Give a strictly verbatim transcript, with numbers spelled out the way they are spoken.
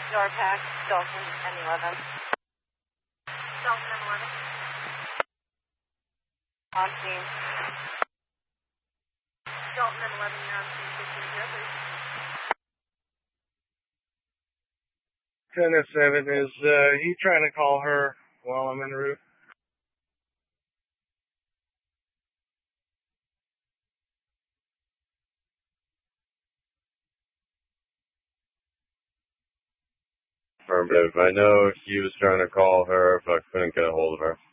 Yarpac, Dalton, M eleven. Dalton, M eleven. On scene. Dalton, M eleven, you're on scene, fifteen zero, please. ten oh seven, is uh, he trying to call her while I'm en route? Affirmative. I know he was trying to call her, but I couldn't get a hold of her.